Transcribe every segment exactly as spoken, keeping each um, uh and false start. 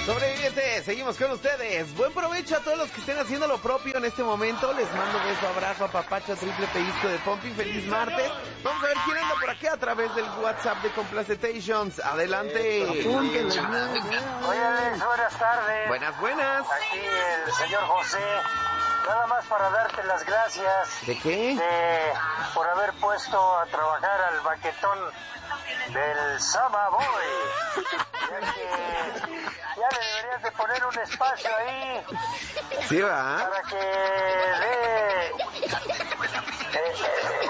Sobreviviente, seguimos con ustedes. Buen provecho a todos los que estén haciendo lo propio en este momento. Les mando beso, abrazo, apapacho, triple pellizco de Pompi. Feliz martes. Vamos a ver quién anda por aquí a través del WhatsApp de Complacetations. Adelante. Oye, Alex, buenas tardes. Buenas, buenas. Aquí el señor José. Nada más para darte las gracias. ¿De qué? De, por haber puesto a trabajar al baquetón del Sama Boy. Ya que ya le deberías de poner un espacio ahí. Sí, va. Para que dé eh, eh,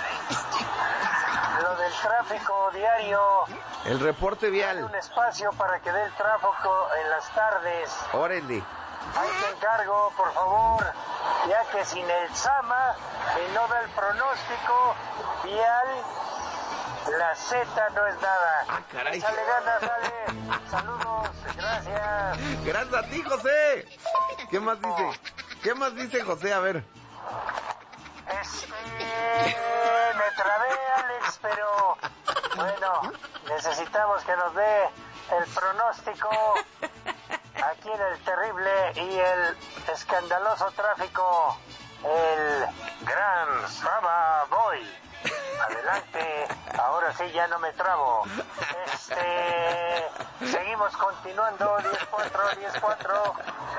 lo del tráfico diario. El reporte Un vial. espacio para que dé el tráfico en las tardes. Órale. Ahí te encargo, por favor, ya que sin el Sama, que no da el pronóstico vial, la Z no es nada. Ah, caray. Sale ganas, sale. Saludos, gracias. Gracias a ti, José. ¿Qué más dice? ¿Qué más dice José? A ver. Este, me trabé, Alex, pero bueno, necesitamos que nos dé el pronóstico aquí en el terrible y el escandaloso tráfico, el Gran Sama Boy. Adelante, ahora sí ya no me trabo. Este, seguimos continuando, diez cuatro, diez cuatro.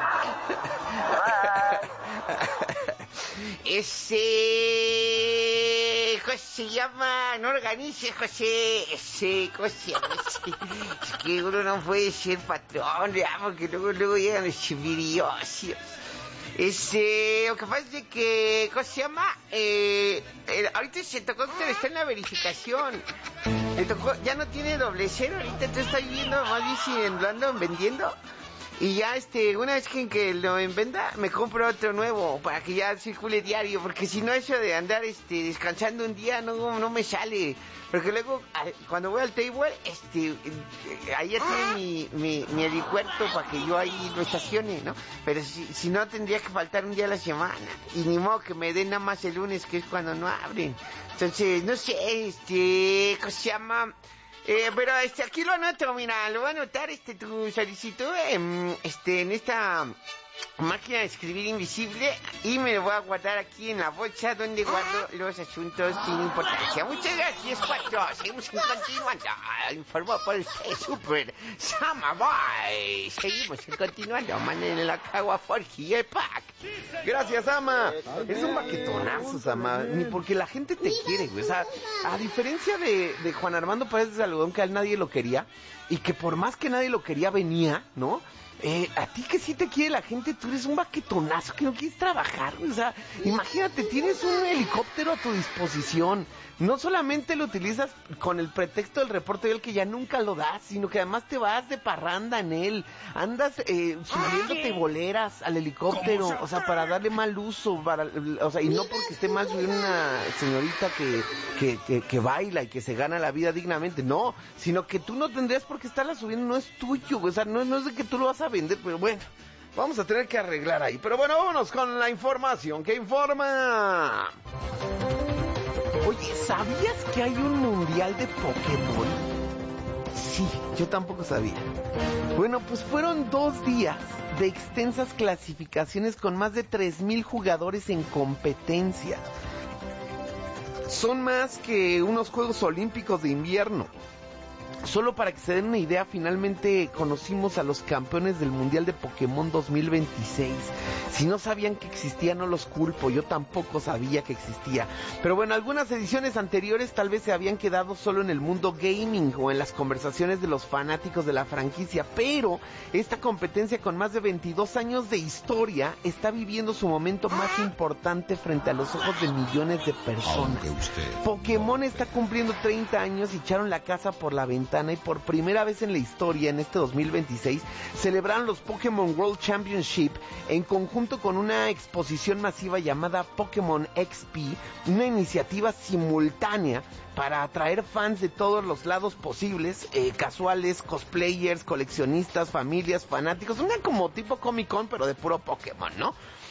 Bye. Ese... ¿Cómo se llama? No organice, José. Ese... ¿Cómo se llama? Ese, es que uno no puede ser patrón, ya, porque luego, luego llegan los envidiosos. Ese... Lo que pasa es que... ¿Cómo se llama? Eh, eh, ahorita se tocó que está en la verificación. Le tocó... Ya no tiene doble cero. Ahorita tú estás viendo más bien si lo andan vendiendo. Y ya, este, una vez que, que lo venda, me compro otro nuevo para que ya circule diario, porque si no, eso de andar, este, descansando un día no, no me sale. Porque luego, cuando voy al table, este, ahí ya tiene mi, mi, mi helipuerto para que yo ahí lo estacione, ¿no? Pero si, si no, tendría que faltar un día a la semana. Y ni modo que me den nada más el lunes, que es cuando no abren. Entonces, no sé, este, ¿cómo se llama? Eh, pero este, aquí lo anoto, mira, lo voy a anotar, este, tu solicitud, eh, este, en esta máquina de escribir invisible, y me lo voy a guardar aquí en la bolsa donde guardo los asuntos sin importancia. Muchas gracias, cuatro. Seguimos continuando. Informó por el Super Sama Boy. Seguimos continuando. Manden la cagua Forgy el pack. Gracias, Sama. Es un baquetonazo, Sama. Ni porque la gente te quiere, güey. O sea, a diferencia de, de Juan Armando Paredes de Algodón, que a él nadie lo quería, y que por más que nadie lo quería, venía, ¿no? Eh, a ti que sí te quiere la gente, tú eres un baquetonazo que no quieres trabajar, o sea, imagínate, tienes un helicóptero a tu disposición, no solamente lo utilizas con el pretexto del reporte vial que ya nunca lo das, sino que además te vas de parranda en él, andas eh, subiéndote boleras al helicóptero, o sea, para darle mal uso, para, o sea, y no porque esté mal subir una señorita que, que, que, que baila y que se gana la vida dignamente, no, sino que tú no tendrías por qué estarla subiendo, no es tuyo, o sea, no, no es de que tú lo vas a vender, pero bueno, vamos a tener que arreglar ahí. Pero bueno, vámonos con la información que informa. Oye, ¿sabías que hay un mundial de Pokémon? Sí, yo tampoco sabía. Bueno, pues fueron dos días de extensas clasificaciones con más de tres mil jugadores en competencia. Son más que unos Juegos Olímpicos de invierno. Solo para que se den una idea, finalmente conocimos a los campeones del Mundial de Pokémon dos mil veintiséis. Si no sabían que existía, no los culpo, yo tampoco sabía que existía. Pero bueno, algunas ediciones anteriores tal vez se habían quedado solo en el mundo gaming o en las conversaciones de los fanáticos de la franquicia, pero esta competencia con más de veintidós años de historia está viviendo su momento más importante frente a los ojos de millones de personas. Pokémon está cumpliendo treinta años y echaron la casa por la ventana, y por primera vez en la historia, en este dos mil veintiséis, celebraron los Pokémon World Championship en conjunto con una exposición masiva llamada Pokémon X P, una iniciativa simultánea para atraer fans de todos los lados posibles, eh, casuales, cosplayers, coleccionistas, familias, fanáticos, una como tipo Comic Con, pero de puro Pokémon, ¿no?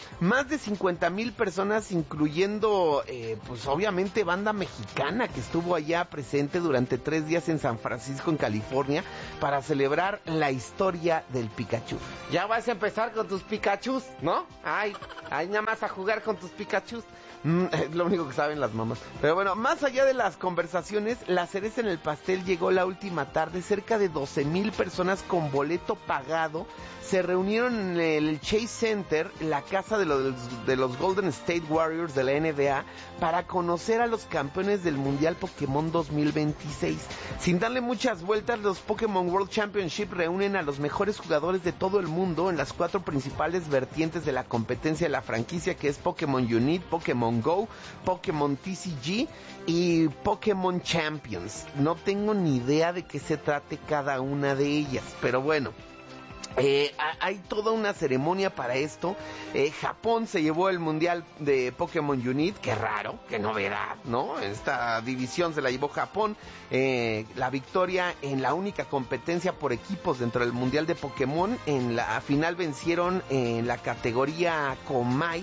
Más de cincuenta mil personas, incluyendo, eh, pues obviamente banda mexicana que estuvo allá presente durante tres días en San Francisco, en California, para celebrar la historia del Pikachu. Ya vas a empezar con tus Pikachus, ¿no? Ay, ay, nada más a jugar con tus Pikachus. Mm, es lo único que saben las mamás. Pero bueno, más allá de las conversaciones, la cereza en el pastel llegó la última tarde. Cerca de doce mil personas con boleto pagado se reunieron en el Chase Center, la casa de los, de los Golden State Warriors de la N B A, para conocer a los campeones del Mundial Pokémon dos mil veintiséis. Sin darle muchas vueltas, los Pokémon World Championship reúnen a los mejores jugadores de todo el mundo en las cuatro principales vertientes de la competencia de la franquicia, que es Pokémon Unite, Pokémon Go, Pokémon T C G y Pokémon Champions. No tengo ni idea de qué se trate cada una de ellas, pero bueno. Eh, hay toda una ceremonia para esto. eh, Japón se llevó el mundial de Pokémon Unite. Qué raro, qué novedad, ¿no? Esta división se la llevó Japón. eh, La victoria en la única competencia por equipos dentro del mundial de Pokémon. En la final vencieron en la categoría Komai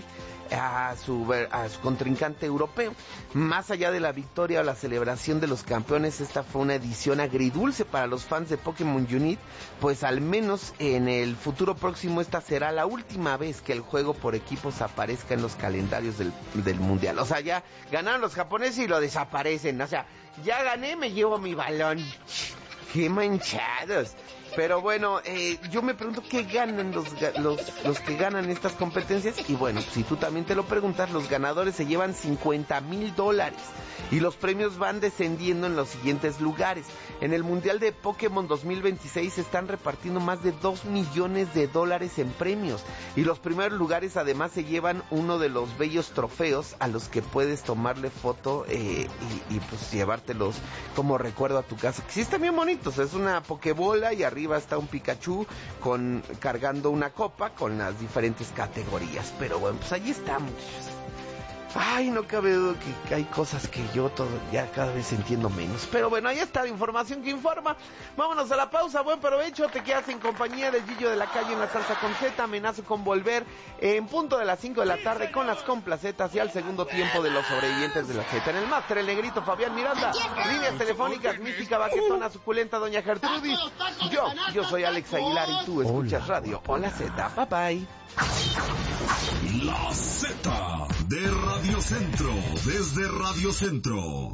a su, a su contrincante europeo. Más allá de la victoria o la celebración de los campeones, esta fue una edición agridulce para los fans de Pokémon Unite, pues al menos en el futuro próximo esta será la última vez que el juego por equipos aparezca en los calendarios del, del mundial. O sea, ya ganaron los japoneses y lo desaparecen. O sea, ya gané, me llevo mi balón. ¡Qué manchados! Pero bueno, eh, yo me pregunto qué ganan los, los, los que ganan estas competencias. Y bueno, si tú también te lo preguntas, los ganadores se llevan cincuenta mil dólares. Y los premios van descendiendo en los siguientes lugares. En el Mundial de Pokémon dos mil veintiséis se están repartiendo más de dos millones de dólares en premios. Y los primeros lugares además se llevan uno de los bellos trofeos a los que puedes tomarle foto eh, y, y pues llevártelos como recuerdo a tu casa. Que sí están bien bonitos, es una pokebola y arriba está un Pikachu con, cargando una copa con las diferentes categorías. Pero bueno, pues allí estamos. Ay, no cabe duda que hay cosas que yo todo, ya cada vez entiendo menos. Pero bueno, ahí está la información que informa. Vámonos a la pausa, buen provecho. Te quedas en compañía del Gillo de la Calle en la Salsa con Z. Amenazo con volver en punto de las cinco de la tarde con las complacetas y al segundo tiempo de los sobrevivientes de la Z. En el máster, el negrito Fabián Miranda. Líneas telefónicas, mística, baquetona, suculenta, doña Gertrudis. Yo, yo soy Alex Aguilar y tú escuchas Radio Hola Z. Bye bye. La Z de Radio Centro, desde Radio Centro.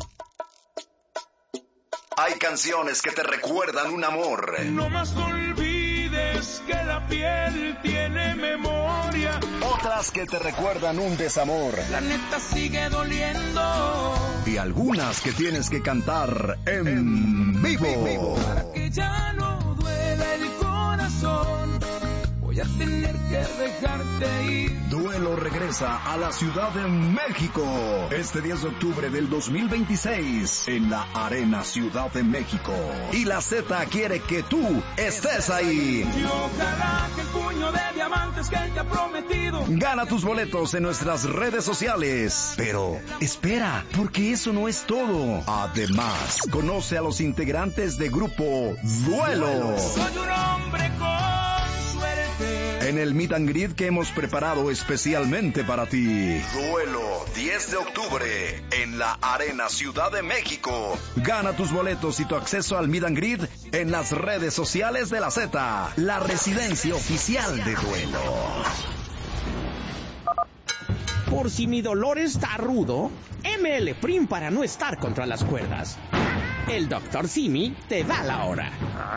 Hay canciones que te recuerdan un amor. No más olvides que la piel tiene memoria. Otras que te recuerdan un desamor. La neta sigue doliendo. Y algunas que tienes que cantar en, en vivo. Para que ya no duela el corazón, voy a tener que dejarte ir. Duelo regresa a la Ciudad de México este diez de octubre del dos mil veintiséis en la Arena Ciudad de México. Y la Z quiere que tú estés ahí. Y ojalá que el puño de diamantes que él te ha prometido. Gana tus boletos en nuestras redes sociales. Pero espera, porque eso no es todo. Además, conoce a los integrantes de grupo Duelo. Soy un hombre con en el meet and greet que hemos preparado especialmente para ti. Duelo, diez de octubre, en la Arena Ciudad de México. Gana tus boletos y tu acceso al meet and greet en las redes sociales de la Z, la residencia oficial de Duelo. Por si mi dolor está rudo, M L Prim para no estar contra las cuerdas. El doctor Simi te da la hora.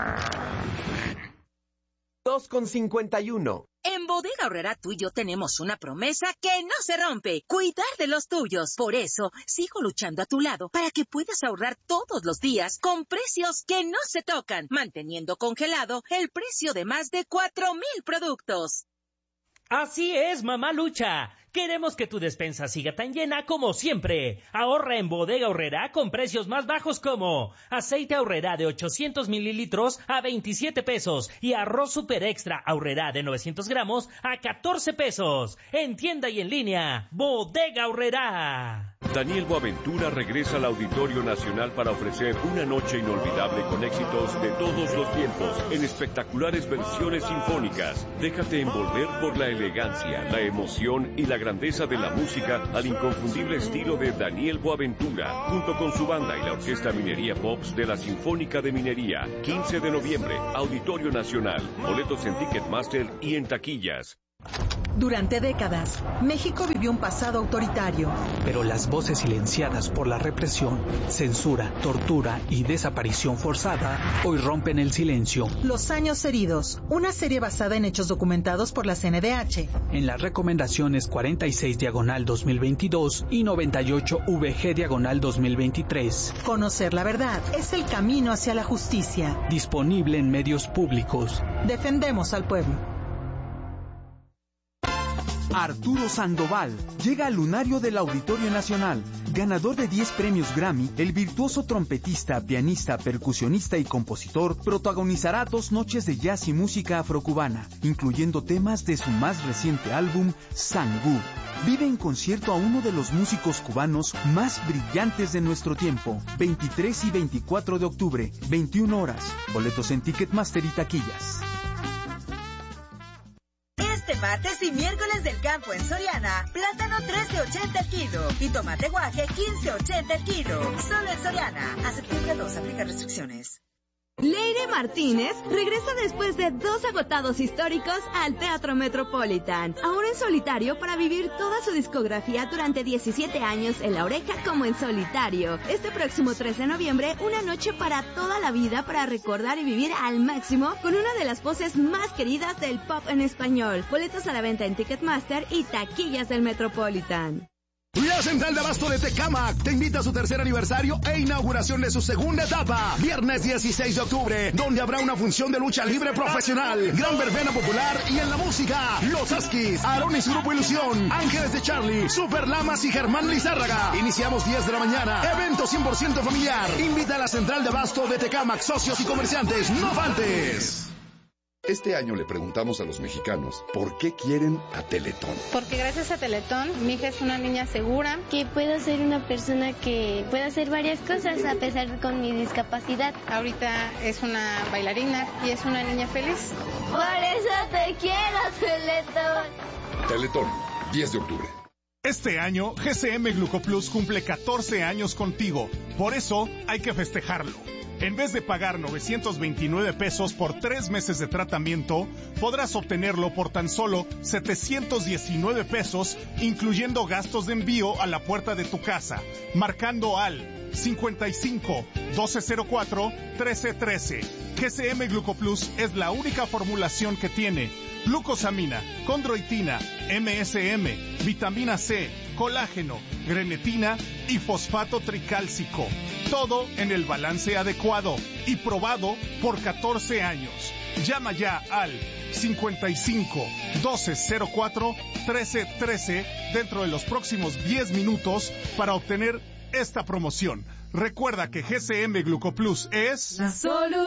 dos con cincuenta y uno. En Bodega Aurrerá tú y yo tenemos una promesa que no se rompe, cuidar de los tuyos. Por eso, sigo luchando a tu lado para que puedas ahorrar todos los días con precios que no se tocan, manteniendo congelado el precio de más de cuatro mil productos. Así es, mamá Lucha. Queremos que tu despensa siga tan llena como siempre. Ahorra en Bodega Aurrerá con precios más bajos como aceite Aurrerá de ochocientos mililitros a veintisiete pesos y arroz super extra Aurrerá de novecientos gramos a catorce pesos. En tienda y en línea, Bodega Aurrerá. Daniel Boaventura regresa al Auditorio Nacional para ofrecer una noche inolvidable con éxitos de todos los tiempos en espectaculares versiones sinfónicas. Déjate envolver por la elegancia, la emoción y la grandeza de la música al inconfundible estilo de Daniel Boaventura, junto con su banda y la Orquesta Minería Pops de la Sinfónica de Minería. quince de noviembre, Auditorio Nacional. Boletos en Ticketmaster y en taquillas. Durante décadas, México vivió un pasado autoritario. Pero las voces silenciadas por la represión, censura, tortura y desaparición forzada hoy rompen el silencio. Los años heridos, una serie basada en hechos documentados por la C N D H. En las recomendaciones cuarenta y seis diagonal dos mil veintidós y noventa y ocho V G diagonal dos mil veintitrés. Conocer la verdad es el camino hacia la justicia. Disponible en medios públicos. Defendemos al pueblo. Arturo Sandoval llega al lunario del Auditorio Nacional. Ganador de diez premios Grammy, el virtuoso trompetista, pianista, percusionista y compositor protagonizará dos noches de jazz y música afrocubana, incluyendo temas de su más reciente álbum, Sangú. Vive en concierto a uno de los músicos cubanos más brillantes de nuestro tiempo. veintitrés y veinticuatro de octubre, veintiuna horas. Boletos en Ticketmaster y taquillas. Este martes y miércoles del campo en Soriana, plátano trece ochenta el kilo y tomate guaje quince ochenta el kilo. Solo en Soriana. A septiembre dos, aplica restricciones. Leire Martínez regresa después de dos agotados históricos al Teatro Metropolitan, ahora en solitario para vivir toda su discografía durante diecisiete años en La Oreja como en solitario. Este próximo tres de noviembre, una noche para toda la vida para recordar y vivir al máximo con una de las voces más queridas del pop en español. Boletos a la venta en Ticketmaster y taquillas del Metropolitan. La Central de Abasto de Tecámac te invita a su tercer aniversario e inauguración de su segunda etapa. Viernes dieciséis de octubre, donde habrá una función de lucha libre profesional, gran verbena popular y en la música, Los Askis, Aarón y su Grupo Ilusión, Ángeles de Charlie, Super Lamas y Germán Lizárraga. Iniciamos diez de la mañana. Evento cien por ciento familiar. Invita a la Central de Abasto de Tecámac, socios y comerciantes. ¡No faltes! Este año le preguntamos a los mexicanos por qué quieren a Teletón. Porque gracias a Teletón, mi hija es una niña segura. Que puedo ser una persona que puede hacer varias cosas a pesar con mi discapacidad. Ahorita es una bailarina y es una niña feliz. Por eso te quiero, Teletón. Teletón, diez de octubre. Este año, G C M Glucoplus cumple catorce años contigo. Por eso, hay que festejarlo. En vez de pagar novecientos veintinueve pesos por tres meses de tratamiento, podrás obtenerlo por tan solo setecientos diecinueve pesos, incluyendo gastos de envío a la puerta de tu casa, marcando al cincuenta y cinco, doce cero cuatro, trece trece. G C M Glucoplus es la única formulación que tiene glucosamina, condroitina, M S M, vitamina C, colágeno, grenetina y fosfato tricálcico. Todo en el balance adecuado y probado por catorce años. Llama ya al cincuenta y cinco, doce cero cuatro, trece trece dentro de los próximos diez minutos para obtener esta promoción. Recuerda que G C M Glucoplus es la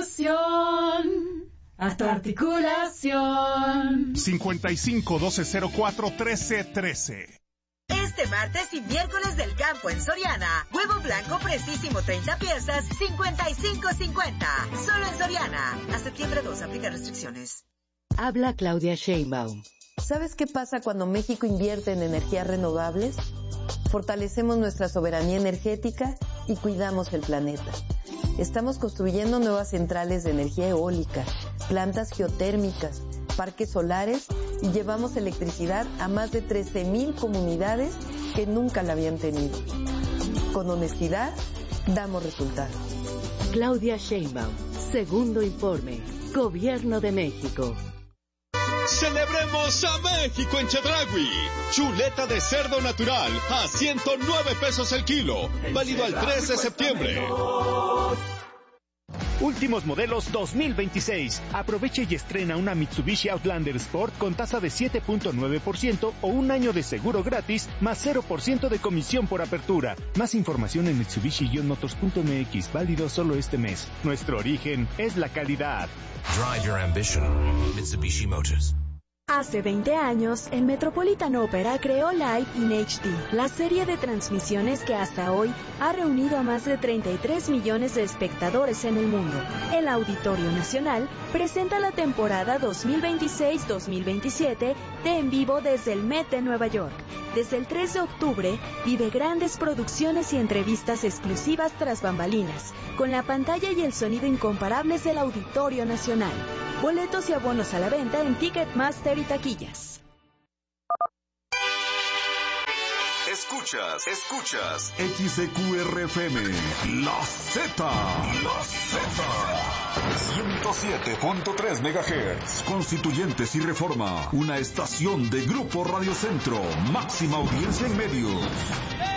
solución a tu articulación. cincuenta y cinco, doce cero cuatro, trece trece. Este martes y miércoles del campo en Soriana, huevo blanco precisísimo treinta piezas, cincuenta y cinco cincuenta. Solo en Soriana. A septiembre dos, aplica restricciones. Habla Claudia Sheinbaum. ¿Sabes qué pasa cuando México invierte en energías renovables? Fortalecemos nuestra soberanía energética y cuidamos el planeta. Estamos construyendo nuevas centrales de energía eólica, plantas geotérmicas, parques solares y llevamos electricidad a más de trece mil comunidades que nunca la habían tenido. Con honestidad, damos resultados. Claudia Sheinbaum, segundo informe, Gobierno de México. ¡Celebremos a México en Chedraui! Chuleta de cerdo natural a ciento nueve pesos el kilo. Válido al tres de septiembre. Últimos modelos dos mil veintiséis. Aproveche y estrena una Mitsubishi Outlander Sport con tasa de siete punto nueve por ciento o un año de seguro gratis más cero por ciento de comisión por apertura. Más información en mitsubishi guion motors punto m x. Válido solo este mes. Nuestro origen es la calidad. Drive your ambition. Mitsubishi Motors. Hace veinte años, el Metropolitan Opera creó Live in H D, la serie de transmisiones que hasta hoy ha reunido a más de treinta y tres millones de espectadores en el mundo. El Auditorio Nacional presenta la temporada dos mil veintiséis dos mil veintisiete de En Vivo desde el Met de Nueva York. Desde el tres de octubre, vive grandes producciones y entrevistas exclusivas tras bambalinas, con la pantalla y el sonido incomparables del Auditorio Nacional. Boletos y abonos a la venta en Ticketmaster y taquillas. Escuchas, escuchas X C Q R F M, La Z, La Z, ciento siete punto tres megahertz, Constituyentes y Reforma, una estación de Grupo Radio Centro, máxima audiencia en medios.